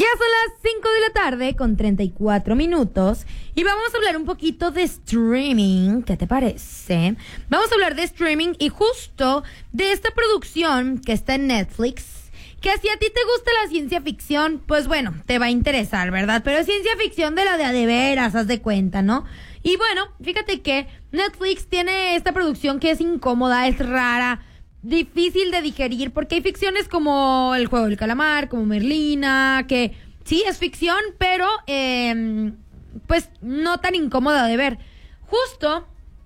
Ya son las 5 de la tarde con 34 minutos y vamos a hablar un poquito de streaming. ¿Qué te parece? Vamos a hablar de streaming y justo de esta producción que está en Netflix, que si a ti te gusta la ciencia ficción, pues bueno, te va a interesar, ¿verdad? Pero ciencia ficción de la de veras, haz de cuenta, ¿no? Y bueno, fíjate que Netflix tiene esta producción que es incómoda, es rara, difícil de digerir, porque hay ficciones como El Juego del Calamar, como Merlina, que sí es ficción, pero pues no tan incómoda de ver. Justo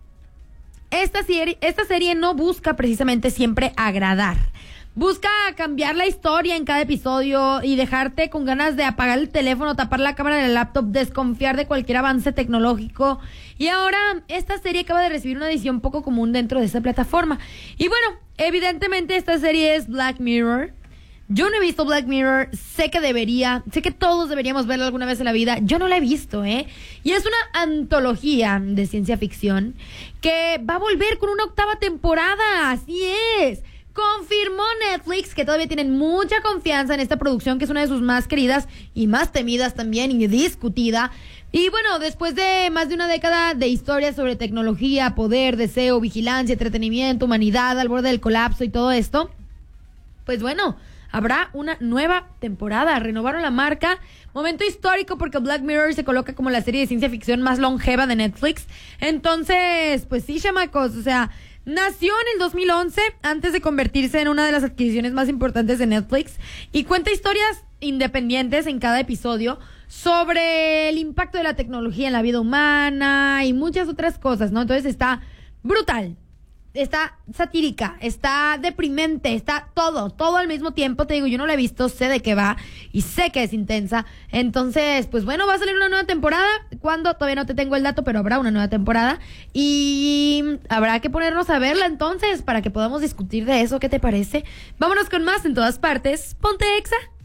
esta serie no busca precisamente siempre agradar. Busca cambiar la historia en cada episodio y dejarte con ganas de apagar el teléfono, tapar la cámara del laptop, desconfiar de cualquier avance tecnológico. Y ahora esta serie acaba de recibir una edición poco común dentro de esta plataforma. Y bueno, evidentemente esta serie es Black Mirror. Yo no he visto Black Mirror, sé que todos deberíamos verla alguna vez en la vida. Yo no la he visto, Y es una antología de ciencia ficción que va a volver con una 8ª temporada, así es. Confirmó Netflix que todavía tienen mucha confianza en esta producción, que es una de sus más queridas y más temidas también y discutida. Y bueno, después de más de una década de historias sobre tecnología, poder, deseo, vigilancia, entretenimiento, humanidad al borde del colapso y todo esto, pues bueno, habrá una nueva temporada. Renovaron la marca. Momento histórico porque Black Mirror se coloca como la serie de ciencia ficción más longeva de Netflix. Entonces, pues sí, chamacos, o sea, nació en el 2011 antes de convertirse en una de las adquisiciones más importantes de Netflix y cuenta historias independientes en cada episodio sobre el impacto de la tecnología en la vida humana y muchas otras cosas, ¿no? Entonces está brutal, está satírica, está deprimente, está todo al mismo tiempo. Te digo, yo no la he visto, sé de qué va y sé que es intensa. Entonces, pues bueno, va a salir una nueva temporada. ¿Cuándo? Todavía no te tengo el dato, pero habrá una nueva temporada y habrá que ponernos a verla entonces para que podamos discutir de eso. ¿Qué te parece? Vámonos con más en todas partes. Ponte Exa.